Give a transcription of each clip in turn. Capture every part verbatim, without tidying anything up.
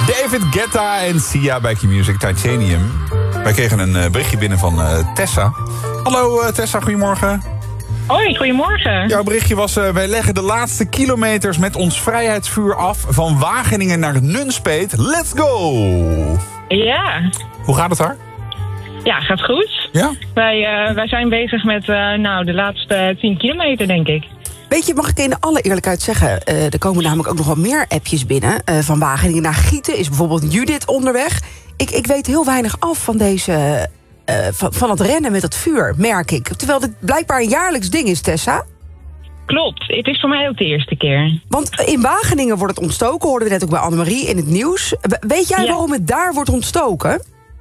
David Guetta en Sia bij Q-Music Titanium. Wij kregen een uh, berichtje binnen van uh, Tessa. Hallo uh, Tessa, goedemorgen. Hoi, goedemorgen. Jouw berichtje was, uh, wij leggen de laatste kilometers met ons vrijheidsvuur af van Wageningen naar Nunspeet. Let's go! Ja. Hoe gaat het daar? Ja, gaat goed. Ja? Wij, uh, wij zijn bezig met uh, nou, de laatste tien kilometer, denk ik. Weet je, mag ik in alle eerlijkheid zeggen... Uh, er komen namelijk ook nog wel meer appjes binnen. Uh, van Wageningen naar Gieten is bijvoorbeeld Judith onderweg. Ik, ik weet heel weinig af van deze... Uh, van, van het rennen met het vuur, merk ik. Terwijl dit blijkbaar een jaarlijks ding is, Tessa. Klopt, het is voor mij ook de eerste keer. Want in Wageningen wordt het ontstoken, hoorden we net ook bij Annemarie in het nieuws. Weet jij ja. waarom het daar wordt ontstoken?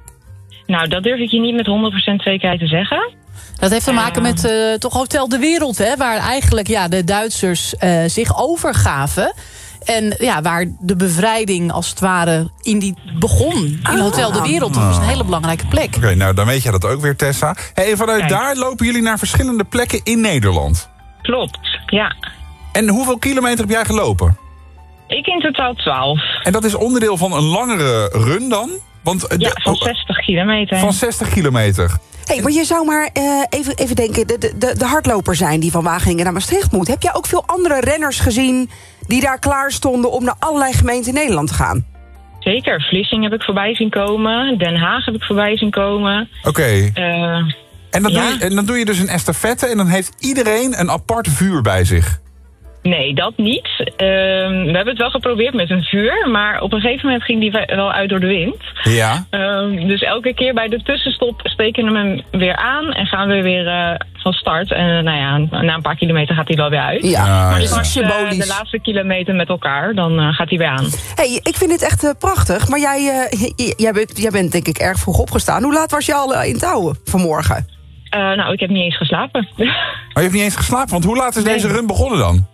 Nou, dat durf ik je niet met honderd procent zekerheid te zeggen. Dat heeft te maken met uh, toch Hotel de Wereld, hè, waar eigenlijk ja, de Duitsers uh, zich overgaven. En ja, waar de bevrijding als het ware in die begon. In Ah. Hotel de Wereld, dat was een hele belangrijke plek. Oké, okay, nou dan weet jij dat ook weer, Tessa. Hey, en vanuit Kijk. daar lopen jullie naar verschillende plekken in Nederland. Klopt, ja. En hoeveel kilometer heb jij gelopen? Ik in totaal twaalf. En dat is onderdeel van een langere run dan? Want, uh, Ja, de- van zestig kilometer. van zestig kilometer. Hé, hey, maar je zou maar uh, even, even denken, de, de, de hardloper zijn die van Wageningen naar Maastricht moet. Heb jij ook veel andere renners gezien die daar klaar stonden om naar allerlei gemeenten in Nederland te gaan? Zeker, Vlissingen heb ik voorbij zien komen. Den Haag heb ik voorbij zien komen. Oké. Okay. Uh, En, dan ja. doe je- en dan doe je dus een estafette en dan heeft iedereen een apart vuur bij zich. Nee, dat niet. Uh, we hebben het wel geprobeerd met een vuur, maar op een gegeven moment ging die wel uit door de wind. Ja. Uh, dus elke keer bij de tussenstop steken we hem weer aan en gaan we weer uh, van start. En uh, nou ja, na een paar kilometer gaat hij wel weer uit. Ja, Ja, Maar ja. straks uh, symbolisch. de laatste kilometer met elkaar, dan uh, gaat hij weer aan. Hey, ik vind dit echt uh, prachtig, maar jij, uh, j- jij, bent, jij bent denk ik erg vroeg opgestaan. Hoe laat was je al uh, in touwen vanmorgen? Uh, nou, ik heb niet eens geslapen. Maar je hebt niet eens geslapen, want hoe laat is Nee. deze run begonnen dan?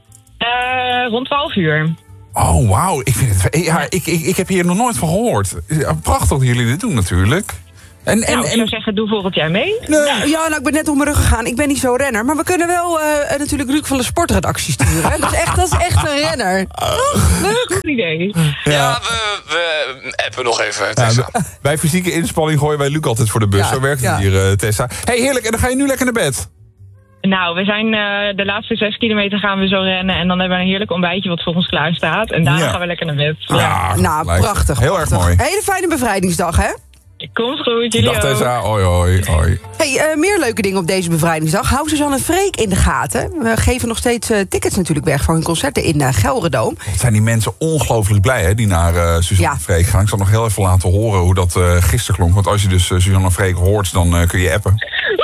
uh, rond twaalf uur. Oh, wauw. Ik, vind het, ja, ik, ik, ik heb hier nog nooit van gehoord. Ja, prachtig dat jullie dit doen natuurlijk. En, en, Nou, ik zou en, zeggen, doe volgend jaar mee. nee. Ja, nou, ik ben net op mijn rug gegaan. Ik ben niet zo renner. Maar we kunnen wel uh, natuurlijk Luc van de sportredactie sturen. Hè? Dat, is echt, dat is echt een renner. Goed idee. Ja, we, we appen nog even, Ja, Tessa. bij- bij fysieke inspanning gooien wij Luc altijd voor de bus. Ja, Zo werkt het ja. hier, uh, Tessa. Hey, heerlijk. En dan ga je nu lekker naar bed. Nou, we zijn uh, de laatste zes kilometer gaan we zo rennen. En dan hebben we een heerlijk ontbijtje wat voor ons klaar staat. En daarna Ja. gaan we lekker naar bed. Ja. Ja, Nou, lijkt- prachtig. Heel prachtig. erg mooi. Hele fijne bevrijdingsdag, hè? Komt goed, jullie Dag ook. Tessa. Hoi, hoi, hoi. Hey, uh, meer leuke dingen op deze bevrijdingsdag. Hou Suzanne Freek in de gaten. We geven nog steeds uh, tickets natuurlijk weg voor hun concerten in uh, Gelredome. Wat zijn die mensen ongelooflijk blij hè, die naar uh, Suzanne Ja. Freek gaan. Ik zal nog heel even laten horen hoe dat uh, gisteren klonk. Want als je dus uh, Suzanne Freek hoort, dan uh, kun je appen.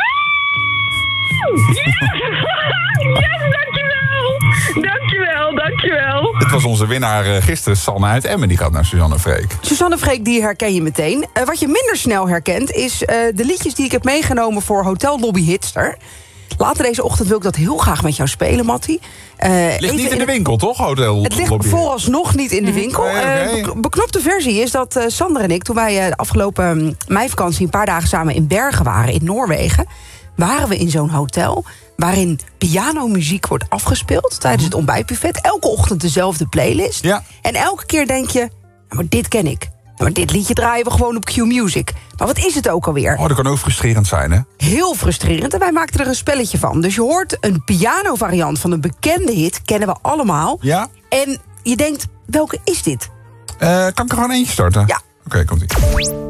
Ja, dankjewel. Dankjewel, dankjewel. Dit was onze winnaar uh, gisteren, Sanne uit Emmen. Die gaat naar Suzanne Freek. Suzanne Freek, die herken je meteen. Uh, wat je minder snel herkent, is uh, de liedjes die ik heb meegenomen voor Hotel Lobby Hitster. Later deze ochtend wil ik dat heel graag met jou spelen, Mattie. Uh, Ligt even niet in de het- winkel, toch? Hotel Het ligt Lobby. vooralsnog niet in de winkel. Oké, oké. Eh, bek- beknopte versie is dat uh, Sander en ik, toen wij uh, de afgelopen um, meivakantie een paar dagen samen in Bergen waren, in Noorwegen, waren we in zo'n hotel waarin pianomuziek wordt afgespeeld tijdens het ontbijtbuffet. Elke ochtend dezelfde playlist. Ja. En elke keer denk je, nou, maar dit ken ik. Maar dit liedje draaien we gewoon op Q-Music. Maar wat is het ook alweer? Oh, dat kan ook frustrerend zijn, hè? Heel frustrerend. En wij maakten er een spelletje van. Dus je hoort een piano-variant van een bekende hit. Kennen we allemaal. Ja? En je denkt, welke is dit? Uh, kan ik er gewoon eentje starten? Ja. Oké, komt ie.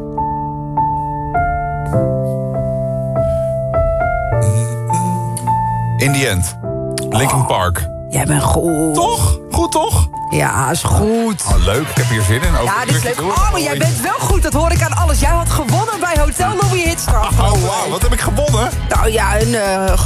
In the End. Linkin Park. Jij bent goed. Toch? Goed, toch? Ja, is goed. Oh, leuk. Ik heb hier zin in. Over Ja, een dit is uurtje leuk. door. Oh, maar jij bent wel goed. Dat hoor ik aan alles. Jij had gewonnen bij Hotel Lobby Hitster. Oh, wauw. Wat heb ik gewonnen? Nou ja, een uh,